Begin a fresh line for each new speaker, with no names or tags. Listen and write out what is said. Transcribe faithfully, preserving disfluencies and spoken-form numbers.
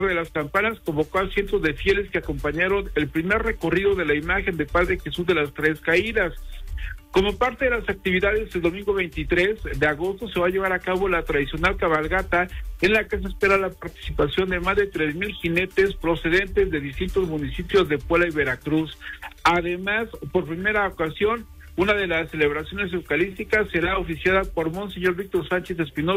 de las Campanas convocó a cientos de fieles que acompañaron el primer recorrido de la imagen de Padre Jesús de las Tres Caídas. Como parte de las actividades, el domingo veintitrés de agosto se va a llevar a cabo la tradicional cabalgata, en la que se espera la participación de más de tres mil jinetes procedentes de distintos municipios de Puebla y Veracruz. Además, por primera ocasión, una de las celebraciones eucarísticas será oficiada por Monseñor Víctor Sánchez Espinosa,